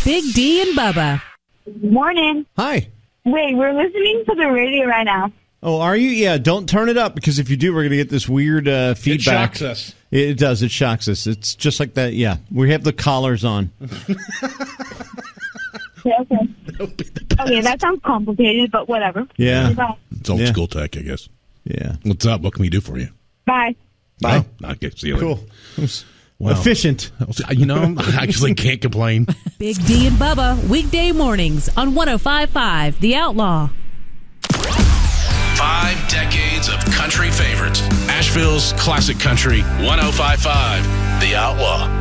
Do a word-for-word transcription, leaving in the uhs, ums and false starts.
Big D and Bubba. Morning. Hi. Wait, we're listening to the radio right now. Oh, are you? Yeah, don't turn it up, because if you do, we're going to get this weird uh, feedback. It shocks us. It, it does. It shocks us. It's just like that. Yeah, we have the collars on. Yeah, okay. Okay, that sounds complicated, but whatever. Yeah. Bye. It's old Yeah. school tech, I guess. Yeah. What's up? What can we do for you? Bye. Bye. Oh, okay, see you later. Cool. It was Well, efficient. You know, I actually can't complain. Big D and Bubba, weekday mornings on one oh five point five The Outlaw. Five decades of country favorites. Asheville's classic country, one oh five point five The Outlaw.